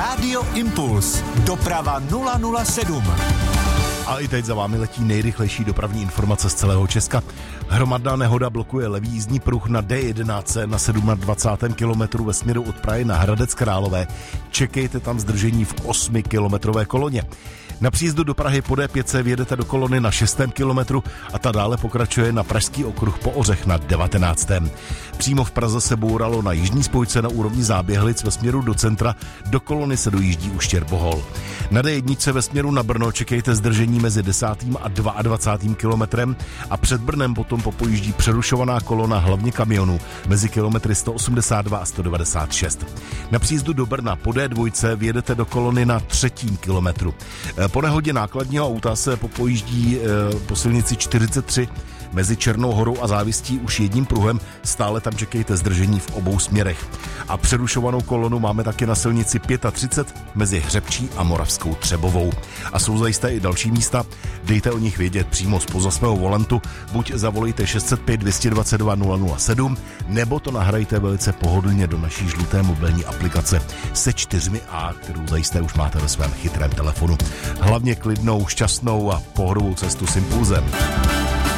Rádio Impuls. Doprava 007. A i teď za vámi letí nejrychlejší dopravní informace z celého Česka. Hromadná nehoda blokuje levý jízdní pruh na D11 na 27. kilometru ve směru od Prahy na Hradec Králové. Čekejte tam zdržení v 8-kilometrové koloně. Na příjezdu do Prahy po D5 vjedete do kolony na 6. kilometru a ta dále pokračuje na Pražský okruh po Ořech na 19. Přímo v Praze se bouralo na jižní spojce na úrovni Záběhlic ve směru do centra, do kolony se dojíždí už Štěrbohol. Na D1 ve směru na Brno čekejte zdržení mezi 10. a 22. kilometrem a před Brnem potom popojíždí přerušovaná kolona hlavně kamionů mezi kilometry 182 a 196. Na příjezdu do Brna po D2 vjedete do kolony na 3. kilometru. Po nehodě nákladního auta se popojíždí po silnici 43 mezi Černou Horou a Závistí už jedním pruhem, stále tam čekejte zdržení v obou směrech. A přerušovanou kolonu máme taky na silnici 35 mezi Hřebčí a Moravskou Třebovou. A jsou zajisté i další místa, dejte o nich vědět přímo zpoza svého volantu, buď zavolejte 605 222 007, nebo to nahrajte velice pohodlně do naší žluté mobilní aplikace se 4A, kterou zajisté už máte ve svém chytrém telefonu. Hlavně klidnou, šťastnou a pohodovou cestu s Impulzem.